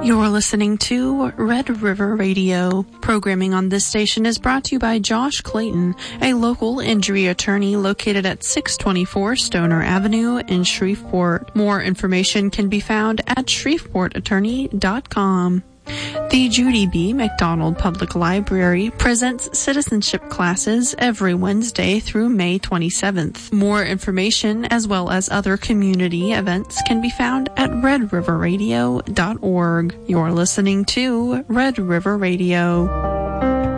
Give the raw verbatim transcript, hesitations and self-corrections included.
You're listening to Red River Radio. Programming on this station is brought to you by Josh Clayton, a local injury attorney located at six twenty-four Stoner Avenue in Shreveport. More information can be found at shreveport attorney dot com. The Judy B. McDonald Public Library presents citizenship classes every Wednesday through May twenty-seventh. More information as well as other community events can be found at red river radio dot org. You're listening to Red River Radio.